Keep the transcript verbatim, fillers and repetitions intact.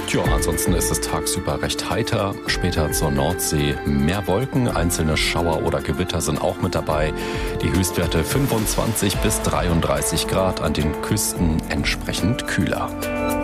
Tja, ansonsten ist es tagsüber recht heiter. Später zur Nordsee mehr Wolken. Einzelne Schauer oder Gewitter sind auch mit dabei. Die Höchstwerte fünfundzwanzig bis dreiunddreißig Grad, an den Küsten entsprechend kühler.